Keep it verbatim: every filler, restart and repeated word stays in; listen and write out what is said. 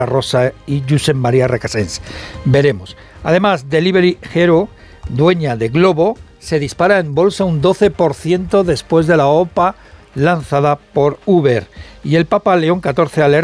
Rosa y Josep María Recasens. Veremos. Además, Delivery Hero, dueña de Glovo, se dispara en bolsa un doce por ciento después de la O P A lanzada por Uber. Y el Papa León catorce alerta